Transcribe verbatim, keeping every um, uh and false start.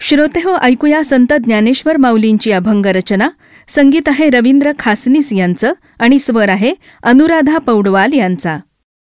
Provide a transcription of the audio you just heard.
श्रोते हो, ऐकूया संत ज्ञानेश्वर माऊलींची अभंग रचना. संगीत आहे रवींद्र खासनीस यांचं आणि स्वर आहे अनुराधा पौडवाल यांचा.